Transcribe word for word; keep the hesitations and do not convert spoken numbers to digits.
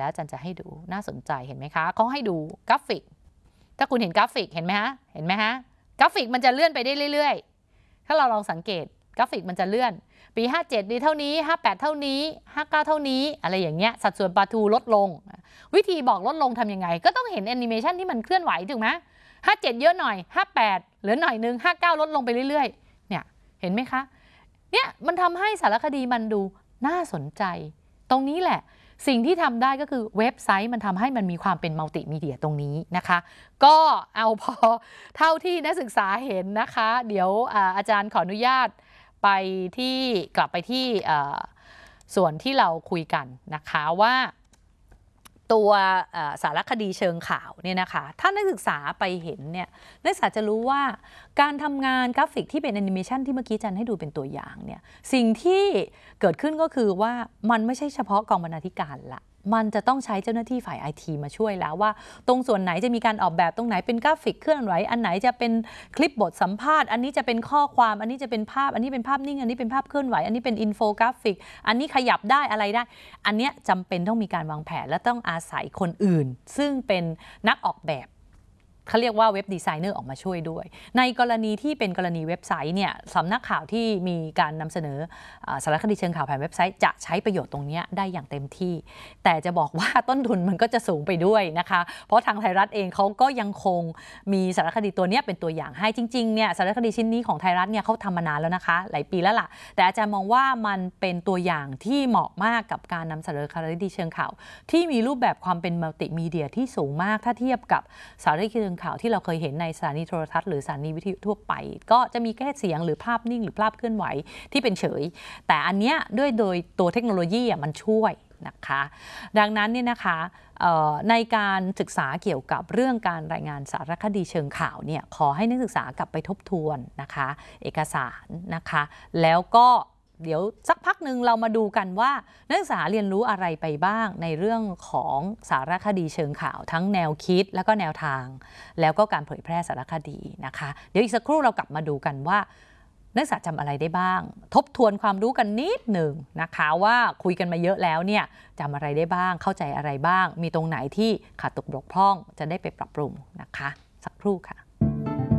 แล้วอาจารย์จะให้ดูน่าสนใจเห็นไหมคะเขาให้ดูกราฟิกถ้าคุณเห็นกราฟิกเห็นไหมฮะเห็นไหมฮะกราฟิกมันจะเลื่อนไปได้เรื่อยๆถ้าเราลองสังเกตกราฟิกมันจะเลื่อนปีห้าเจ็ดดีเท่านี้ห้าแปดเท่านี้ห้าเก้าเท่านี้อะไรอย่างเงี้ยสัดส่วนปลาทูลดลงวิธีบอกลดลงทำยังไงก็ต้องเห็นแอนิเมชันที่มันเคลื่อนไหวถูกไหมห้าเจ็ดเยอะหน่อยห้าแปดเหลือหน่อยนึงห้าเก้าลดลงไปเรื่อยๆเนี่ยเห็นไหมคะเนี่ยมันทำให้สารคดีมันดูน่าสนใจตรงนี้แหละสิ่งที่ทำได้ก็คือเว็บไซต์มันทำให้มันมีความเป็นมัลติมีเดียตรงนี้นะคะก็เอาพอเท่าที่นักศึกษาเห็นนะคะเดี๋ยวอาจารย์ขออนุญาตไปที่กลับไปที่ส่วนที่เราคุยกันนะคะว่าตัวสารคดีเชิงข่าวเนี่ยนะคะถ้านักศึกษาไปเห็นเนี่ยนักศึกษาจะรู้ว่าการทำงานกราฟิกที่เป็นแอนิเมชันที่เมื่อกี้จันให้ดูเป็นตัวอย่างเนี่ยสิ่งที่เกิดขึ้นก็คือว่ามันไม่ใช่เฉพาะกองบรรณาธิการละมันจะต้องใช้เจ้าหน้าที่ฝ่าย ไอ ที มาช่วยแล้วว่าตรงส่วนไหนจะมีการออกแบบตรงไหนเป็นกราฟิกเคลื่อนไหวอันไหนจะเป็นคลิปบทสัมภาษณ์อันนี้จะเป็นข้อความอันนี้จะเป็นภาพอันนี้เป็นภาพนิ่งอันนี้เป็นภาพเคลื่อนไหวอันนี้เป็นอินโฟกราฟิกอันนี้ขยับได้อะไรได้อันนี้จำเป็นต้องมีการวางแผนและต้องอาศัยคนอื่นซึ่งเป็นนักออกแบบเขาเรียกว่าเว็บดีไซเนอร์ออกมาช่วยด้วยในกรณีที่เป็นกรณีเว็บไซต์เนี่ยสำนักข่าวที่มีการนำเสนอสารคดีเชิงข่าวผ่านเว็บไซต์จะใช้ประโยชน์ตรงนี้ได้อย่างเต็มที่แต่จะบอกว่าต้นทุนมันก็จะสูงไปด้วยนะคะเพราะทางไทยรัฐเองเขาก็ยังคงมีสารคดีตัวนี้เป็นตัวอย่างให้จริงๆเนี่ยสารคดีชิ้นนี้ของไทยรัฐเนี่ยเขาทำมานานแล้วนะคะหลายปีแล้วล่ะแต่อาจารย์มองว่ามันเป็นตัวอย่างที่เหมาะมากกับการนำเสนอสารคดีเชิงข่าวที่มีรูปแบบความเป็นมัลติมีเดียที่สูงมากถ้าเทียบกับสารคดีเชิงข่าวที่เราเคยเห็นในสถานีโทรทัศน์หรือสถานีวิทยุทั่วไปก็จะมีแค่เสียงหรือภาพนิ่งหรือภาพเคลื่อนไหวที่เป็นเฉยแต่อันเนี้ยด้วยโดยตัวเทคโนโลยีมันช่วยนะคะดังนั้นเนี่ยนะคะในการศึกษาเกี่ยวกับเรื่องการรายงานสารคดีเชิงข่าวเนี่ยขอให้นักศึกษากลับไปทบทวนนะคะเอกสารนะคะแล้วก็เดี๋ยวสักพักหนึ่งเรามาดูกันว่านักศึกษาเรียนรู้อะไรไปบ้างในเรื่องของสารคดีเชิงข่าวทั้งแนวคิดและก็แนวทางแล้วก็การเผยแพร่สารคดีนะคะเดี๋ยวอีกสักครู่เรากลับมาดูกันว่านักศึกษาจำอะไรได้บ้างทบทวนความรู้กันนิดหนึ่งนะคะว่าคุยกันมาเยอะแล้วเนี่ยจำอะไรได้บ้างเข้าใจอะไรบ้างมีตรงไหนที่ขาดตกบกพร่องจะได้ไปปรับปรุงนะคะสักครู่ค่ะ